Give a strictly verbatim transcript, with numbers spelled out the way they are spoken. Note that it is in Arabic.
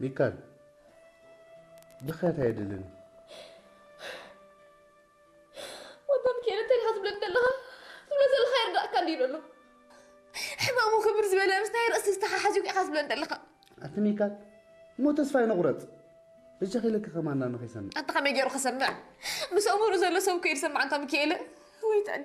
ميكال بخير هيدلني وضم كينا تاني حسب لك دلها تبلا زل خير دا كان ديرو له حمامو خبر زبالة مش ناير أسي استحاجوك حسب لك دلها أنت ميكال مو تصفي نغرط بجاخي لك كمان أنا خيسمع أنت خمي جيرو خسمع بس أمور زل سوكي يسمع أنت مكيلة ويتعد